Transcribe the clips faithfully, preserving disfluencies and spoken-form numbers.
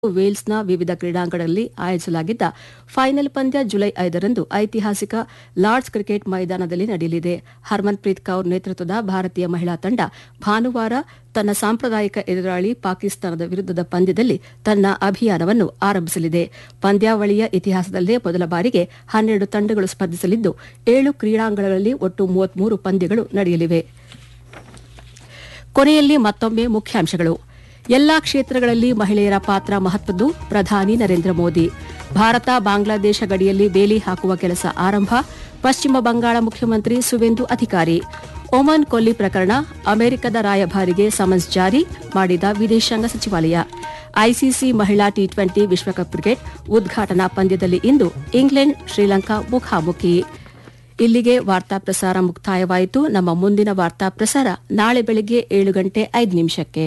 ವೇಲ್ಸ್ನ ವಿವಿಧ ಕ್ರೀಡಾಂಗಣಗಳಲ್ಲಿ ಆಯೋಜಿಸಲಾಗಿದ್ದ ಫೈನಲ್ ಪಂದ್ಯ ಜುಲೈ ಐದರಂದು ಐತಿಹಾಸಿಕ ಲಾರ್ಡ್ಸ್ ಕ್ರಿಕೆಟ್ ಮೈದಾನದಲ್ಲಿ ನಡೆಯಲಿದೆ. ಹರ್ಮನ್ಪ್ರೀತ್ ಕೌರ್ ನೇತೃತ್ವದ ಭಾರತೀಯ ಮಹಿಳಾ ತಂಡ ಭಾನುವಾರ ತನ್ನ ಸಾಂಪ್ರದಾಯಿಕ ಎದುರಾಳಿ ಪಾಕಿಸ್ತಾನದ ವಿರುದ್ಧದ ಪಂದ್ಯದಲ್ಲಿ ತನ್ನ ಅಭಿಯಾನವನ್ನು ಆರಂಭಿಸಲಿದೆ. ಪಂದ್ಯಾವಳಿಯ ಇತಿಹಾಸದಲ್ಲೇ ಮೊದಲ ಬಾರಿಗೆ ಹನ್ನೆರಡು ತಂಡಗಳು ಸ್ಪರ್ಧಿಸಲಿದ್ದು ಏಳು ಕ್ರೀಡಾಂಗಣಗಳಲ್ಲಿ ಒಟ್ಟು ಮೂವತ್ಮೂರು ಪಂದ್ಯಗಳು ನಡೆಯಲಿವೆ. ಕೊನೆಯಲ್ಲಿ ಮತ್ತೊಮ್ಮೆ ಮುಖ್ಯಾಂಶಗಳು. ಎಲ್ಲಾ ಕ್ಷೇತ್ರಗಳಲ್ಲಿ ಮಹಿಳೆಯರ ಪಾತ್ರ ಮಹತ್ವದ್ದು, ಪ್ರಧಾನಿ ನರೇಂದ್ರ ಮೋದಿ. ಭಾರತ ಬಾಂಗ್ಲಾದೇಶ ಗಡಿಯಲ್ಲಿ ಬೇಲಿ ಹಾಕುವ ಕೆಲಸ ಆರಂಭ, ಪಶ್ಚಿಮ ಬಂಗಾಳ ಮುಖ್ಯಮಂತ್ರಿ ಸುವೇಂದು ಅಧಿಕಾರಿ. ಒಮನ್ ಕೊಲ್ಲಿ ಪ್ರಕರಣ, ಅಮೆರಿಕದ ರಾಯಭಾರಿಗೆ ಸಮನ್ಸ್ ಜಾರಿ ಮಾಡಿದ ವಿದೇಶಾಂಗ ಸಚಿವಾಲಯ. ಐಸಿಸಿ ಮಹಿಳಾ ಟಿ ಟ್ವೆಂಟಿ ವಿಶ್ವಕಪ್ ಕ್ರಿಕೆಟ್ ಉದ್ಘಾಟನಾ ಪಂದ್ಯದಲ್ಲಿ ಇಂದು ಇಂಗ್ಲೆಂಡ್ ಶ್ರೀಲಂಕಾ ಮುಖಾಮುಖಿ. ಇಲ್ಲಿಗೆ ವಾರ್ತಾ ಪ್ರಸಾರ ಮುಕ್ತಾಯವಾಯಿತು. ನಮ್ಮ ಮುಂದಿನ ವಾರ್ತಾ ಪ್ರಸಾರ ನಾಳೆ ಬೆಳಗ್ಗೆ ಏಳು ಗಂಟೆ ಐದು ನಿಮಿಷಕ್ಕೆ.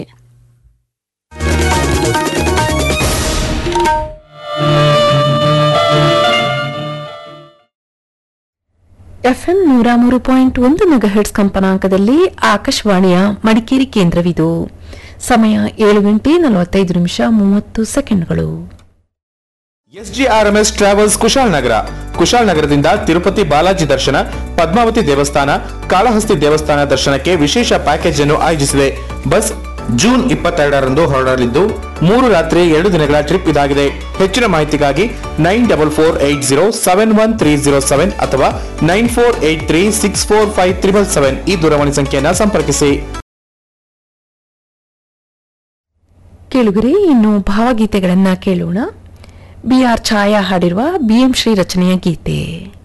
ಎಫ್ಎಂ ನೂರ ಮೂರು ಪಾಯಿಂಟ್ ಒಂದು ಮೆಗಾಹೆರ್ಟ್ಸ್ ಕಂಪನಾಂಕದಲ್ಲಿ ಆಕಾಶವಾಣಿಯ ಮಡಿಕೇರಿ ಕೇಂದ್ರವಿದು. ಸಮಯ ಏಳು ಗಂಟೆ ನಲವತ್ತೈದು ನಿಮಿಷ ಮೂವತ್ತು ಸೆಕೆಂಡ್ಗಳು. SGRMS travels Kushalnagar. ಕುಶಾಲನಗರದಿಂದ ತಿರುಪತಿ ಬಾಲಾಜಿ ದರ್ಶನ, ಪದ್ಮಾವತಿ ದೇವಸ್ಥಾನ, ಕಾಳಹಸ್ತಿ ದೇವಸ್ಥಾನ ದರ್ಶನಕ್ಕೆ ವಿಶೇಷ ಪ್ಯಾಕೇಜ್ ಅನ್ನು ಆಯೋಜಿಸಿದೆ. ಬಸ್ ಜೂನ್ ಇಪ್ಪತ್ತೆರಡರಂದು ಹೊರಡಲಿದ್ದು ಮೂರು ರಾತ್ರಿ ಎರಡು ದಿನಗಳ ಟ್ರಿಪ್ ಇದಾಗಿದೆ. ಹೆಚ್ಚಿನ ಮಾಹಿತಿಗಾಗಿ nine double four eight zero seven one three zero seven ಅಥವಾ nine four eight three six four five triple seven ಈ ದೂರವಾಣಿ ಸಂಖ್ಯೆಯನ್ನು ಸಂಪರ್ಕಿಸಿ. ಕೇಳುಗರೆ, ಇನ್ನು ಭಾವಗೀತೆಗಳನ್ನ ಕೇಳೋಣ. ಬಿ ಆರ್ ಛಾಯಾ ಹಾಡಿರುವ ಬಿಎಂ ಶ್ರೀ ರಚನೆಯ ಗೀತೆ.